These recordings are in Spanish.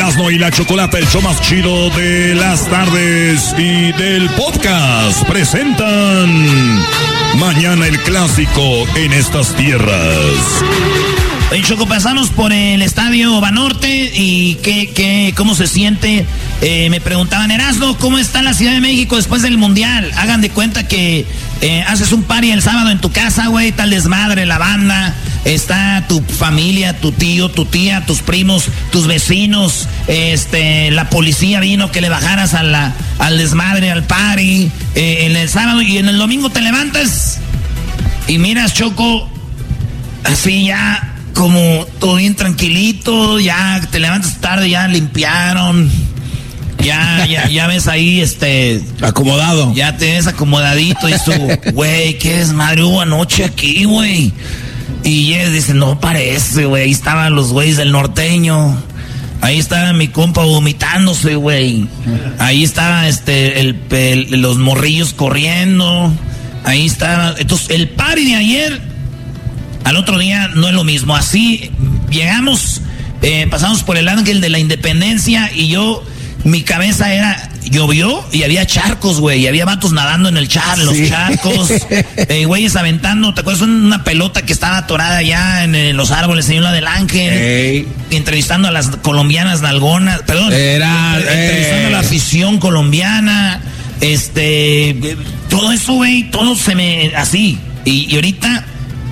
Erasmo y la Chocolata, el show más chido de las tardes y del podcast, presentan Mañana el Clásico en estas tierras. Oye, Choco, pasamos por el estadio Banorte y ¿cómo se siente? Me preguntaban, Erasmo, ¿cómo está la Ciudad de México después del Mundial? Hagan de cuenta que haces un party el sábado en tu casa, güey, tal desmadre, la banda, está tu familia, tu tío, tu tía, tus primos, tus vecinos, la policía vino que le bajaras al desmadre, al party, en el sábado, y en el domingo te levantas y miras, Choco, así ya como todo bien tranquilito, ya te levantas tarde, ya limpiaron, ya ves ahí, acomodado. Ya te ves acomodadito y tú, güey, ¿qué desmadre hubo anoche aquí, güey? Y ellos dicen, no parece, güey, ahí estaban los güeyes del norteño, ahí estaba mi compa vomitándose, güey, ahí estaba los morrillos corriendo, ahí estaba, entonces el party de ayer al otro día no es lo mismo. Así llegamos, pasamos por el Ángel de la Independencia y mi cabeza llovió y había charcos, güey, y había vatos nadando en los charcos, güeyes aventando, ¿te acuerdas? Una pelota que estaba atorada allá en los árboles, en la del Ángel, entrevistando a las colombianas nalgonas, entrevistando a la afición colombiana, todo eso, güey, todo se me, así, y ahorita,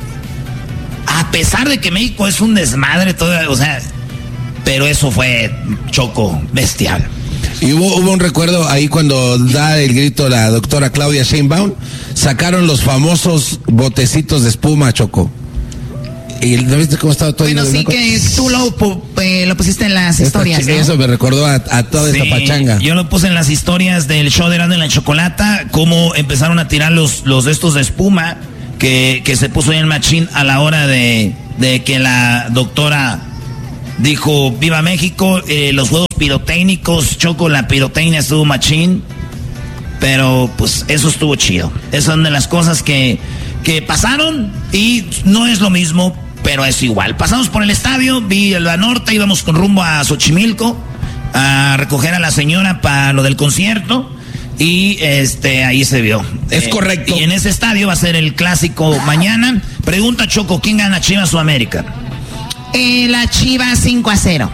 a pesar de que México es un desmadre, todo, o sea, pero eso fue, Choco, bestial. Y hubo un recuerdo ahí cuando da el grito la doctora Claudia Sheinbaum, sacaron los famosos botecitos de espuma, Choco. ¿Y no viste cómo estaba todo? Bueno, sí, que tú lo pusiste en las historias, ¿no? Eso me recordó a toda esta pachanga. Yo lo puse en las historias del show de Erasmo y la Chocolata, cómo empezaron a tirar los de estos de espuma, que se puso ahí el machín a la hora de que la doctora dijo ¡Viva México! Los juegos pirotécnicos, Choco, la pirotecnia estuvo machín, pero pues eso estuvo chido. Esas son de las cosas que pasaron y no es lo mismo, pero es igual. Pasamos por el estadio, vi el Banorte, íbamos con rumbo a Xochimilco a recoger a la señora para lo del concierto. Y ahí se vio. Es correcto. Y en ese estadio va a ser el clásico mañana. Pregunta, Choco, ¿quién gana, Chivas o América? La Chivas 5-0.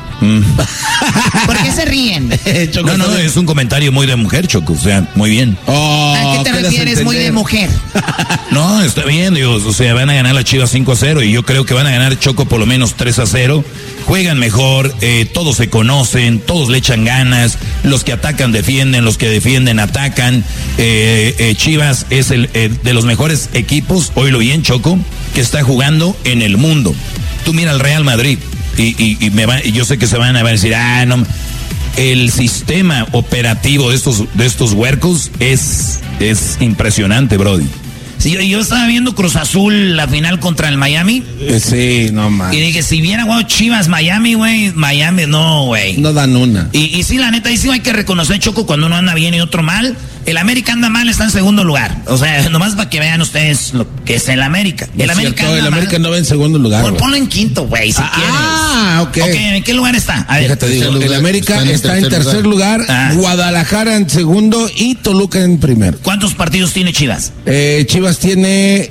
¿Por qué se ríen? Choco, no, es un comentario muy de mujer, Choco, o sea, muy bien. ¿A qué te refieres muy de mujer? No, está bien, Dios, o sea, van a ganar la Chivas 5-0 y yo creo que van a ganar, Choco, por lo menos 3-0. Juegan mejor, todos se conocen, todos le echan ganas, los que atacan defienden, los que defienden atacan. Chivas es de los mejores equipos, oílo bien, Choco, que está jugando en el mundo. Tú mira al Real Madrid y yo sé que se van a decir, no. El sistema operativo de estos huercos es impresionante, Brody. Sí, yo estaba viendo Cruz Azul, la final contra el Miami. Sí, no más. Y dije, si viera, güey, Chivas, Miami, güey, Miami, no, güey. No dan una. Y sí, la neta, y sí hay que reconocer, Choco, cuando uno anda bien y otro mal. El América anda mal, está en segundo lugar. O sea, nomás para que vean ustedes lo que es el América. El América no va en segundo lugar. Ponlo en quinto, güey, si quieres. Ok. ¿En qué lugar está? A ver. Déjate digo, el América está en tercer lugar, Guadalajara en segundo y Toluca en primero. ¿Cuántos partidos tiene Chivas? Chivas tiene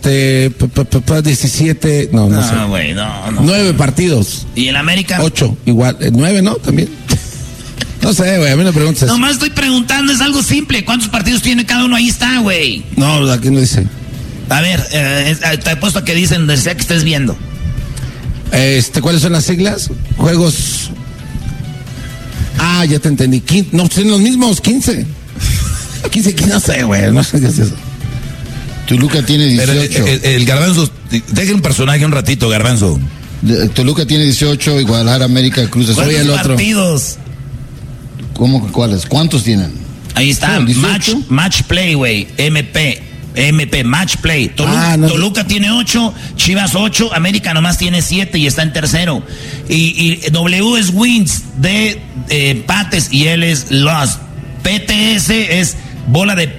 17, no sé. Güey, no. 9 partidos. ¿Y el América? 8, igual, 9, ¿no? También. No sé, güey, a mí no preguntes. Nomás estoy preguntando, es algo simple. ¿Cuántos partidos tiene cada uno? Ahí está, güey. No, aquí no dice. A ver, te apuesto a que dicen, donde sea que estés viendo. ¿Cuáles son las siglas? Juegos. Ya te entendí. No, son los mismos, 15. 15, no sé, güey, no sé qué es eso. Toluca tiene 18. Pero el Garbanzo, deje un personaje un ratito, Garbanzo. Toluca tiene 18 y Guadalajara, América, Cruz Azul. ¿Cuántos partidos? ¿Cómo que cuáles? ¿Cuántos tienen? Ahí está, match play, güey, MP, match play. Toluca tiene 8, Chivas 8, América nomás tiene 7 y está en tercero. Y W es wins, D empates y L es lost. PTS es bola de...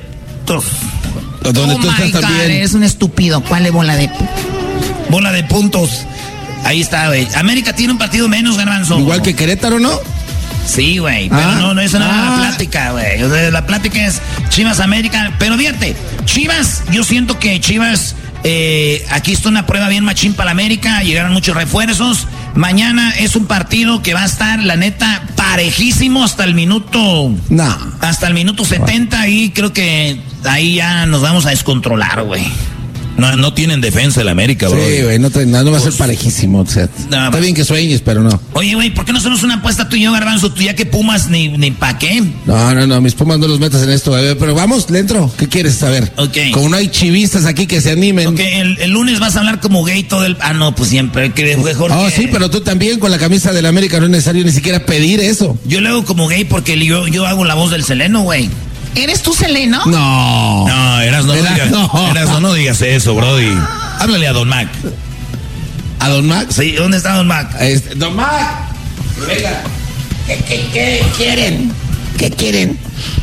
Donde tú estás también. Es un estúpido. ¿Cuál es bola de...? Bola de puntos. Ahí está, güey. América tiene un partido menos, Garbanzo. Igual que Querétaro, ¿no? Sí, güey, pero no, eso no es la plática, güey. O sea, la plática es Chivas América. Pero fíjate, Chivas, yo siento que Chivas, aquí está una prueba bien machín para la América. Llegaron muchos refuerzos. Mañana es un partido que va a estar, la neta, parejísimo hasta el minuto. No. Hasta el minuto 70 y creo que ahí ya nos vamos a descontrolar, güey. No tienen defensa el América, bro. Sí, güey, no va a ser parejísimo. O sea, está bien que sueñes, pero no. Oye, güey, ¿por qué no hacemos una apuesta tú y yo, Garbanzo? Tú ya que Pumas ni pa' qué. No, mis Pumas no los metas en esto, güey. Pero vamos, le entro. ¿Qué quieres saber? Ok. Como no hay chivistas aquí que se animen. Ok, el lunes vas a hablar como gay todo el... Ah, no, pues siempre. Que mejor que... sí, pero tú también con la camisa del América no es necesario ni siquiera pedir eso. Yo le hago como gay porque yo hago la voz del Seleno, güey. ¿Eres tú, Seleno? No. No, no digas eso, brody. Háblale a Don Mac. ¿A Don Mac? Sí, ¿dónde está Don Mac? Don Mac. Venga. ¿Qué quieren? ¿Qué quieren?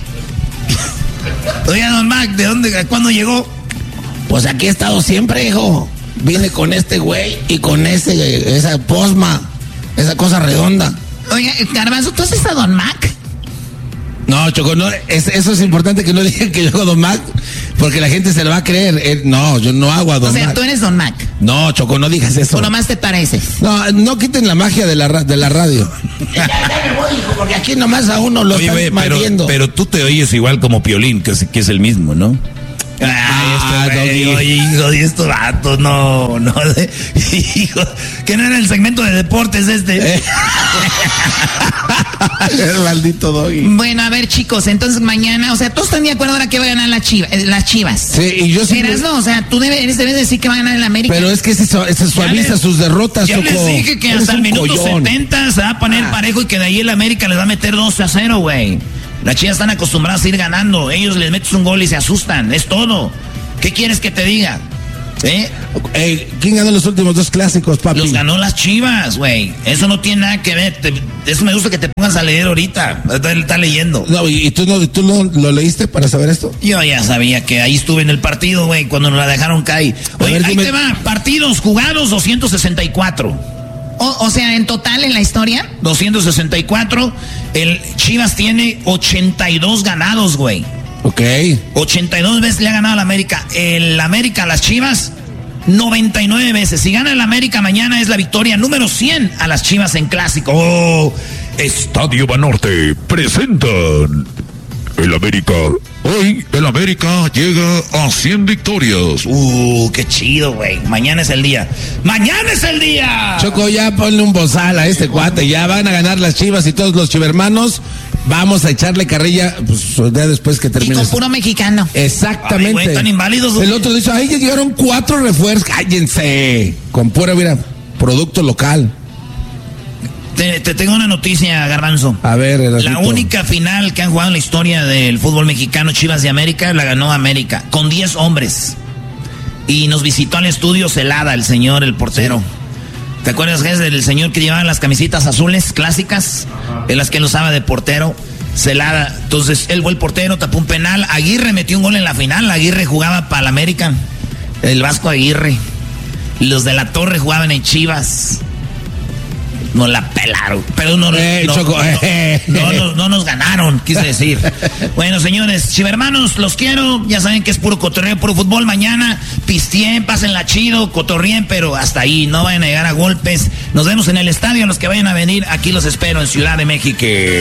Oye, Don Mac, ¿de dónde? ¿Cuándo llegó? Pues aquí he estado siempre, hijo. Vine con este güey y con esa posma, esa cosa redonda. Oye, Garbanzo, ¿tú haces a Don Mac? No, Choco, no, eso es importante que no digan que yo hago Don Mac, porque la gente se lo va a creer. No, yo no hago a Don Mac. O sea, tú eres Don Mac. No, Choco, no digas eso. ¿O nomás te pareces? No quiten la magia de la radio. ya me voy, hijo, porque aquí nomás a uno lo están malviendo. Pero tú te oyes igual como Piolín, que es el mismo, ¿no? Oye, hijo de estos vatos, no, hijo, que no era el segmento de deportes este. El maldito Doggy. Bueno, a ver, chicos, entonces mañana, o sea, todos están de acuerdo ahora que va a ganar las Chivas. Sí, y yo sí. No, o sea, tú debes decir que va a ganar el América. Pero es que se suaviza sus derrotas, Choco. Les dije que hasta el minuto 70 se va a poner parejo y que de ahí el América les va a meter 2-0, güey. Las Chivas están acostumbradas a ir ganando. Ellos les metes un gol y se asustan. Es todo. ¿Qué quieres que te diga? ¿Quién ganó los últimos 2 clásicos, papi? Los ganó las Chivas, güey. Eso no tiene nada que ver. Eso me gusta que te pongas a leer ahorita. Está leyendo. No, ¿y tú lo leíste para saber esto? Yo ya sabía que ahí estuve en el partido, güey, cuando nos la dejaron caer. Oye, ahí te va. Partidos jugados, 264. O sea, en total en la historia 264. El Chivas tiene 82 ganados, güey. Ok. 82 veces le ha ganado a la América. El América a las Chivas 99 veces. Si gana el América mañana es la victoria número 100 a las Chivas en clásico. Estadio Banorte presentan el América. Hoy el América llega a 100 victorias. Qué chido, güey. Mañana es el día. ¡Mañana es el día! Choco, ya ponle un bozal a este cuate. Ya van a ganar las Chivas y todos los chivermanos. Vamos a echarle carrilla, pues ya después que termine. Y con puro mexicano. Exactamente. Ay, güey, están inválidos. El otro dice, ya llegaron 4 refuerzos. Cállense. Con pura, producto local. Te tengo una noticia, Garbanzo. A ver, la única final que han jugado en la historia del fútbol mexicano, Chivas de América, la ganó América, con 10 hombres. Y nos visitó al estudio Celada, el señor, el portero. Sí. ¿Te acuerdas, Ges, del señor que llevaba las camisitas azules clásicas? En las que él usaba de portero. Celada. Entonces, él fue el portero, tapó un penal. Aguirre metió un gol en la final. Aguirre jugaba para el América. El Vasco Aguirre. Los de la Torre jugaban en Chivas. No la pelaron, pero no nos ganaron, quise decir. Bueno, señores, chivermanos, los quiero. Ya saben que es puro cotorreo, puro fútbol. Mañana pisteen, pásenla chido, cotorreen, pero hasta ahí. No vayan a llegar a golpes. Nos vemos en el estadio. Los que vayan a venir, aquí los espero en Ciudad de México.